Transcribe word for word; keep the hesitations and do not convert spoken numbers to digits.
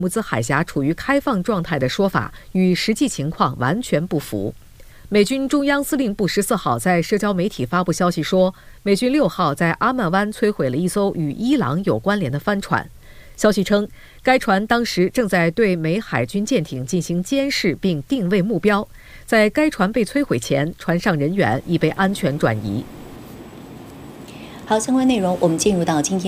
姆兹海峡处于开放状态的说法与实际情况完全不符。美军中央司令部十四号在社交媒体发布消息说，美军六号在阿曼湾摧毁了一艘与伊朗有关联的帆船。消息称，该船当时正在对美海军舰艇进行监视并定位目标。在该船被摧毁前，船上人员已被安全转移。 好，相关内容我们进入到今天。